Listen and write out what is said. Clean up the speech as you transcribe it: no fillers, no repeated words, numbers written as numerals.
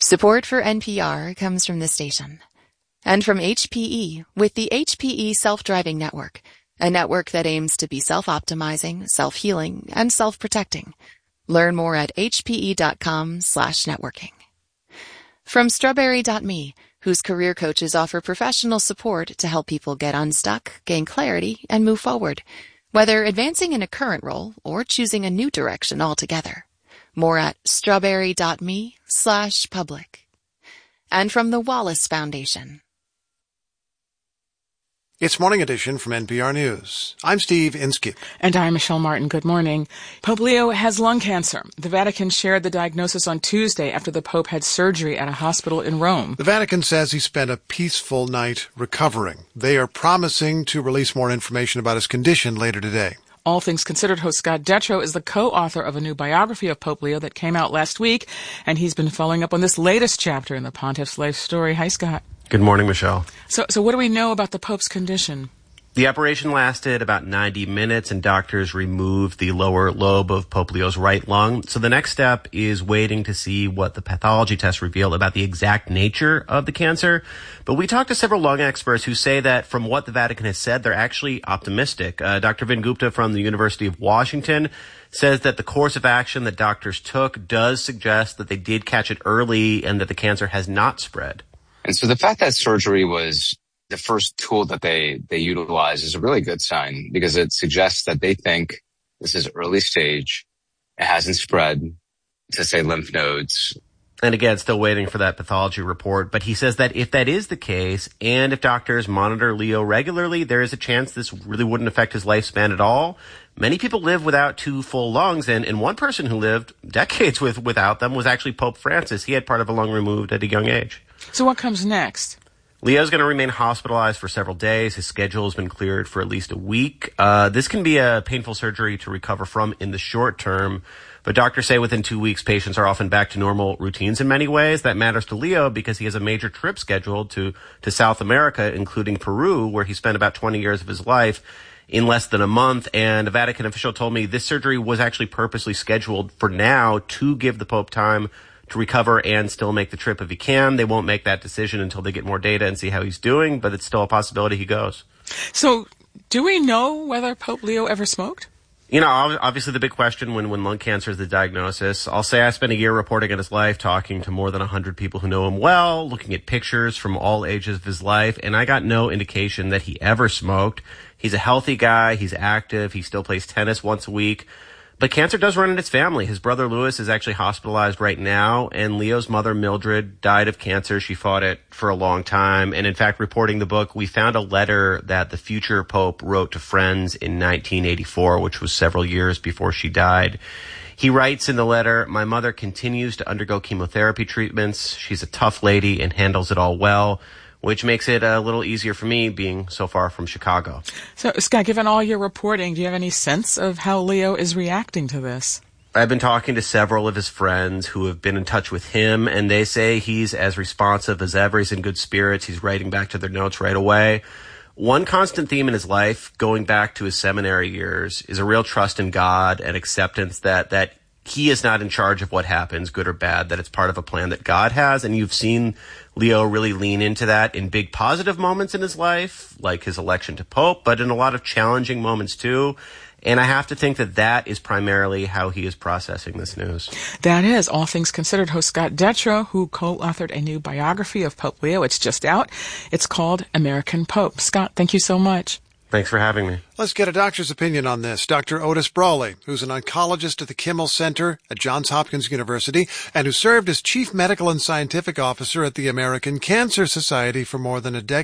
Support for NPR comes from this station and from HPE with the HPE Self-Driving Network, a network that aims to be self-optimizing, self-healing, and self-protecting. Learn more at hpe.com/networking. From Strawberry.me, whose career coaches offer professional support to help people get unstuck, gain clarity, and move forward, whether advancing in a current role or choosing a new direction altogether. More at strawberry.me/public. And from the Wallace Foundation. It's Morning Edition from NPR News. I'm Steve Inskeep. And I'm Michelle Martin. Good morning. Pope Leo has lung cancer. The Vatican shared the diagnosis on Tuesday after the Pope had surgery at a hospital in Rome. The Vatican says he spent a peaceful night recovering. They are promising to release more information about his condition later today. All Things Considered host Scott Detrow is the co-author of a new biography of Pope Leo that came out last week, and he's been following up on this latest chapter in the Pontiff's life story. Hi, Scott. Good morning, Michelle. So what do we know about the Pope's condition? The operation lasted about 90 minutes, and doctors removed the lower lobe of Pope Leo's right lung. So the next step is waiting to see what the pathology tests reveal about the exact nature of the cancer. But we talked to several lung experts who say that from what the Vatican has said, they're actually optimistic. Dr. Vin Gupta from the University of Washington says that the course of action that doctors took does suggest that they did catch it early and that the cancer has not spread. And so the fact that surgery was the first tool that they utilize is a really good sign, because it suggests that they think this is early stage. It hasn't spread to, say, lymph nodes. And again, still waiting for that pathology report. But he says that if that is the case, and if doctors monitor Leo regularly, there is a chance this really wouldn't affect his lifespan at all. Many people live without two full lungs, and one person who lived decades without them was actually Pope Francis. He had part of a lung removed at a young age. So what comes next? Leo's going to remain hospitalized for several days. His schedule has been cleared for at least a week. This can be a painful surgery to recover from in the short term, but doctors say within 2 weeks, patients are often back to normal routines in many ways. That matters to Leo because he has a major trip scheduled to South America, including Peru, where he spent about 20 years of his life in less than a month. And a Vatican official told me this surgery was actually purposely scheduled for now to give the Pope time to recover and still make the trip if he can. They won't make that decision until they get more data and see how he's doing, but it's still a possibility he goes. So do we know whether Pope Leo ever smoked? You know, obviously the big question when lung cancer is the diagnosis. I'll say I spent a year reporting on his life, talking to more than 100 people who know him well, looking at pictures from all ages of his life, and I got no indication that he ever smoked. He's a healthy guy. He's active. He still plays tennis once a week. But cancer does run in his family. His brother Louis is actually hospitalized right now, and Leo's mother Mildred died of cancer. She fought it for a long time. And in fact, reporting the book, we found a letter that the future Pope wrote to friends in 1984, which was several years before she died. He writes in the letter, "My mother continues to undergo chemotherapy treatments. She's a tough lady and handles it all well," which makes it a little easier for me being so far from Chicago. So, Scott, given all your reporting, do you have any sense of how Leo is reacting to this? I've been talking to several of his friends who have been in touch with him, and they say he's as responsive as ever. He's in good spirits. He's writing back to their notes right away. One constant theme in his life, going back to his seminary years, is a real trust in God and acceptance that he is not in charge of what happens, good or bad, that it's part of a plan that God has. And you've seen Leo really lean into that in big positive moments in his life, like his election to Pope, but in a lot of challenging moments too. And I have to think that is primarily how he is processing this news. That is All Things Considered host Scott Detrow, who co-authored a new biography of Pope Leo. It's just out. It's called American Pope. Scott, thank you so much. Thanks for having me. Let's get a doctor's opinion on this. Dr. Otis Brawley, who's an oncologist at the Kimmel Center at Johns Hopkins University and who served as chief medical and scientific officer at the American Cancer Society for more than a decade.